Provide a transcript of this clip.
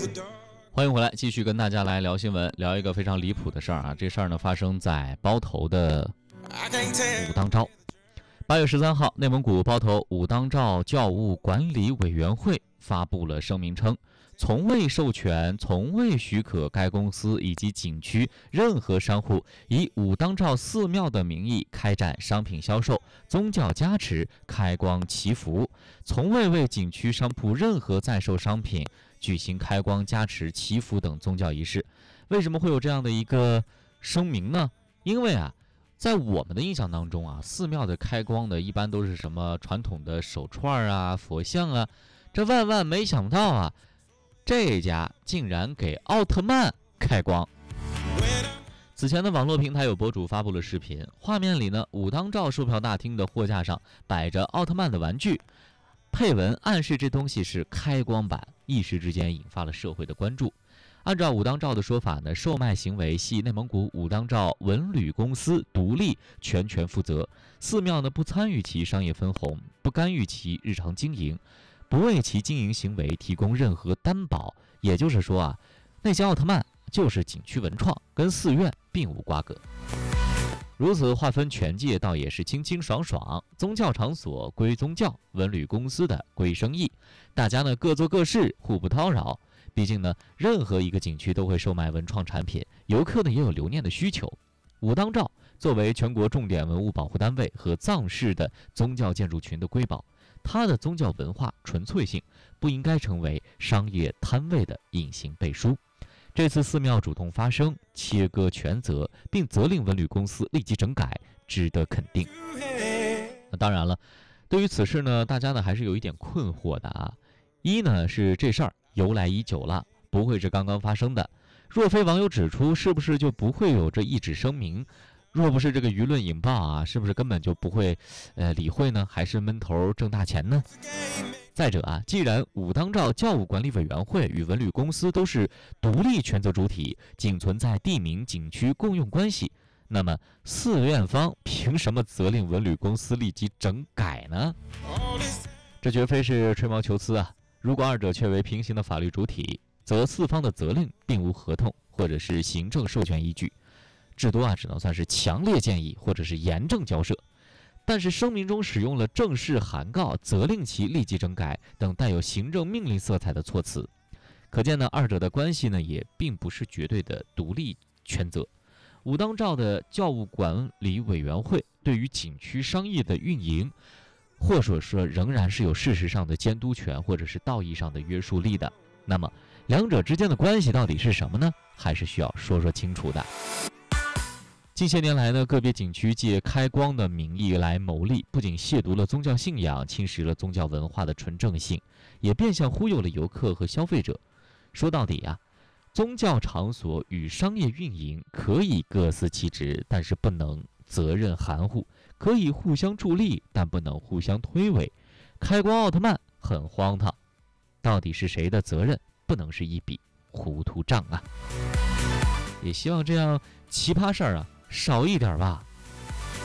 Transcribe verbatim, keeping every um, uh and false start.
欢迎回来，继续跟大家来聊新闻，聊一个非常离谱的事儿啊！这事儿呢发生在包头的武当召。八月十三号，内蒙古包头武当召教务管理委员会发布了声明称，从未授权、从未许可该公司以及景区任何商户以武当召寺庙的名义开展商品销售、宗教加持、开光祈福，从未为景区商铺任何在售商品举行开光加持、祈福等宗教仪式。为什么会有这样的一个声明呢？因为啊，在我们的印象当中啊，寺庙的开光的一般都是什么传统的手串啊、佛像啊，这万万没想到啊，这家竟然给奥特曼开光。此前的网络平台有博主发布了视频，画面里呢，武当召售票大厅的货架上摆着奥特曼的玩具，配文暗示这东西是开光版，一时之间引发了社会的关注。按照武当召的说法呢，售卖行为系内蒙古武当召文旅公司独立全权负责，寺庙呢不参与其商业分红，不干预其日常经营，不为其经营行为提供任何担保。也就是说啊，那些奥特曼就是景区文创，跟寺院并无瓜葛。如此划分权界倒也是清清爽爽，宗教场所归宗教，文旅公司的归生意，大家呢各做各事，互不叨扰。毕竟呢，任何一个景区都会售卖文创产品，游客呢也有留念的需求。武当召作为全国重点文物保护单位和藏式的宗教建筑群的瑰宝，它的宗教文化纯粹性不应该成为商业摊位的隐形背书。这次寺庙主动发声，切割权责，并责令文旅公司立即整改，值得肯定。那当然了，对于此事呢，大家呢还是有一点困惑的啊。一呢是这事儿由来已久了，不会是刚刚发生的。若非网友指出，是不是就不会有这一纸声明？若不是这个舆论引爆啊，是不是根本就不会呃理会呢？还是闷头挣大钱呢？再者啊，既然武当召教务管理委员会与文旅公司都是独立权责主体，仅存在地名景区共用关系，那么寺院方凭什么责令文旅公司立即整改呢？这绝非是吹毛求疵啊！如果二者确为平行的法律主体，则四方的责令并无合同或者是行政授权依据，至多啊只能算是强烈建议或者是严正交涉。但是声明中使用了正式函告、责令其立即整改等带有行政命令色彩的措辞，可见呢，二者的关系呢也并不是绝对的独立权责。武当召的教务管理委员会对于景区商业的运营，或者说仍然是有事实上的监督权或者是道义上的约束力的。那么两者之间的关系到底是什么呢？还是需要说说清楚的。近些年来呢，个别景区借开光的名义来牟利，不仅亵渎了宗教信仰，侵蚀了宗教文化的纯正性，也变相忽悠了游客和消费者。说到底啊，宗教场所与商业运营可以各司其职，但是不能责任含糊，可以互相助力，但不能互相推诿。开光奥特曼很荒唐，到底是谁的责任？不能是一笔糊涂账啊！也希望这样奇葩事儿啊少一点吧。